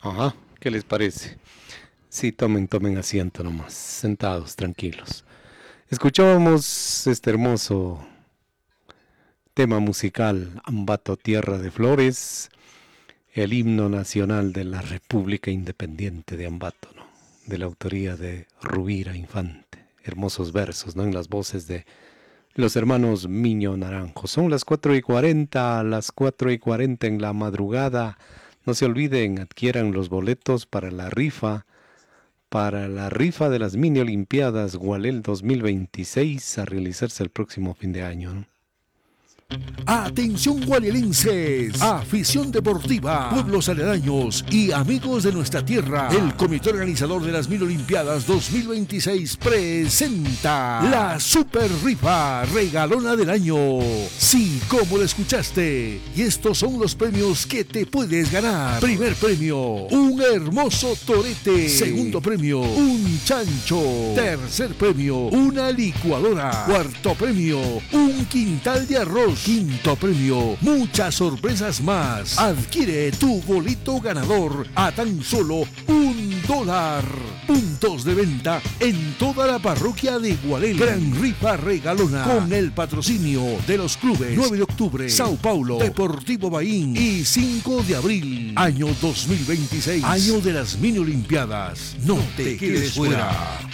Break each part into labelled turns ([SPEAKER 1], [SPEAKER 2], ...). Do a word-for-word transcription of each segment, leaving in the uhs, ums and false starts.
[SPEAKER 1] Ajá, ¿qué les parece? Sí, tomen, tomen asiento nomás, sentados, tranquilos. Escuchábamos este hermoso tema musical, Ambato Tierra de Flores, el himno nacional de la República Independiente de Ambato, ¿no? De la autoría de Rubira Infante. Hermosos versos, ¿no? En las voces de los hermanos Miño Naranjo. Son las cuatro y cuarenta, las cuatro y cuarenta en la madrugada. No se olviden, adquieran los boletos para la rifa, para la rifa de las mini olimpiadas Gualel dos mil veintiséis a realizarse el próximo fin de año, ¿no?
[SPEAKER 2] Atención gualelenses, afición deportiva, pueblos aledaños y amigos de nuestra tierra. El comité organizador de las Mil Olimpiadas dos mil veintiséis presenta la Super Rifa Regalona del Año. Sí, como lo escuchaste. Y estos son los premios que te puedes ganar. Primer premio, un hermoso torete. Segundo premio, un chancho. Tercer premio, una licuadora. Cuarto premio, un quintal de arroz. Quinto premio, muchas sorpresas más. Adquiere tu bolito ganador a tan solo un dólar. Puntos de venta en toda la parroquia de Gualel. Gran rifa regalona con el patrocinio de los clubes nueve de octubre, Sao Paulo, Deportivo Baín y cinco de abril. Año dos mil veintiséis, año de las mini olimpiadas. No, no te, te quedes fuera. fuera.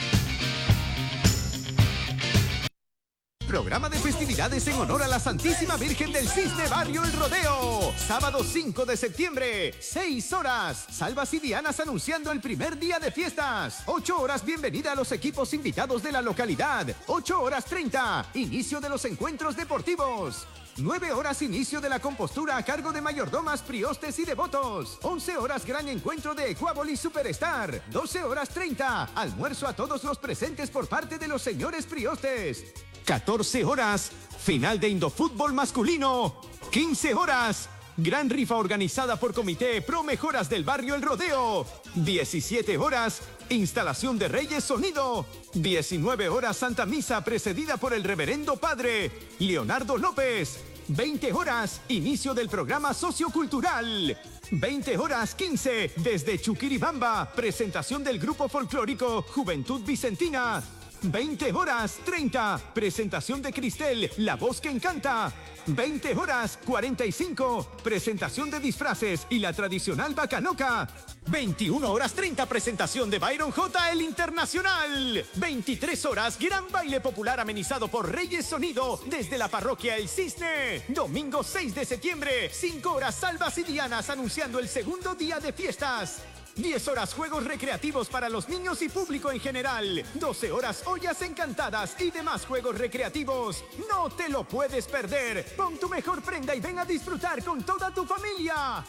[SPEAKER 3] Programa de festividades en honor a la Santísima Virgen del Cisne Barrio El Rodeo. Sábado cinco de septiembre, seis horas. Salvas y Dianas anunciando el primer día de fiestas. ocho horas, bienvenida a los equipos invitados de la localidad. ocho horas treinta, inicio de los encuentros deportivos. nueve horas, inicio de la compostura a cargo de mayordomas, priostes y devotos. once horas, gran encuentro de Ecuaboli Superstar. doce horas treinta, almuerzo a todos los presentes por parte de los señores priostes. catorce horas, final de Indofútbol masculino. quince horas, gran rifa organizada por Comité Pro Mejoras del Barrio El Rodeo. diecisiete horas, instalación de Reyes Sonido. diecinueve horas, Santa Misa precedida por el Reverendo Padre Leonardo López. veinte horas, inicio del programa sociocultural. veinte horas quince, desde Chuquiribamba, presentación del grupo folclórico Juventud Vicentina. veinte horas treinta, presentación de Cristel, la voz que encanta. veinte horas cuarenta y cinco, presentación de disfraces y la tradicional bacanoca. veintiuna horas treinta, presentación de Byron J. el Internacional. veintitrés horas, gran baile popular amenizado por Reyes Sonido desde la parroquia El Cisne. Domingo seis de septiembre, cinco horas, Salvas y Dianas anunciando el segundo día de fiestas. diez horas, juegos recreativos para los niños y público en general. doce horas, ollas encantadas y demás juegos recreativos. No te lo puedes perder. Pon tu mejor prenda y ven a disfrutar con toda tu familia.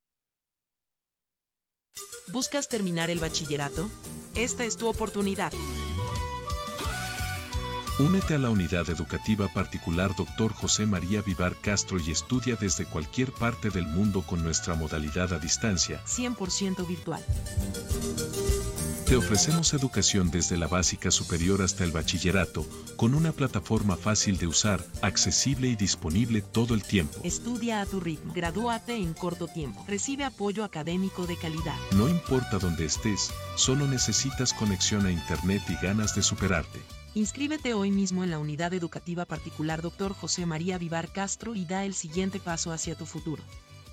[SPEAKER 4] ¿Buscas terminar el bachillerato? Esta es tu oportunidad.
[SPEAKER 5] Únete a la unidad educativa particular doctor José María Vivar Castro y estudia desde cualquier parte del mundo con nuestra modalidad a distancia,
[SPEAKER 4] cien por ciento virtual.
[SPEAKER 5] Te ofrecemos educación desde la básica superior hasta el bachillerato, con una plataforma fácil de usar, accesible y disponible todo el tiempo.
[SPEAKER 4] Estudia a tu ritmo, gradúate en corto tiempo, recibe apoyo académico de calidad.
[SPEAKER 5] No importa dónde estés, solo necesitas conexión a internet y ganas de superarte.
[SPEAKER 4] Inscríbete hoy mismo en la unidad educativa particular doctor José María Vivar Castro y da el siguiente paso hacia tu futuro.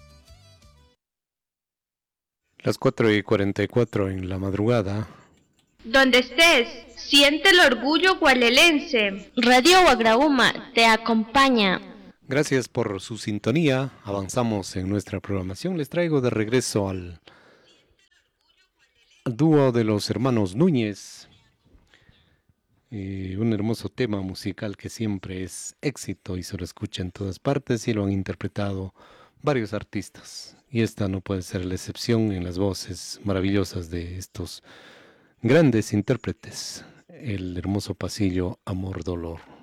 [SPEAKER 1] Las cuatro y cuarenta y cuatro en la madrugada.
[SPEAKER 6] Donde estés, siente el orgullo gualelense. Radio Guagrauma te acompaña.
[SPEAKER 1] Gracias por su sintonía. Avanzamos en nuestra programación. Les traigo de regreso al, al dúo de los hermanos Núñez. Eh, un hermoso tema musical que siempre es éxito y se lo escucha en todas partes y lo han interpretado varios artistas. Y esta no puede ser la excepción en las voces maravillosas de estos grandes intérpretes. El hermoso pasillo Amor Dolor.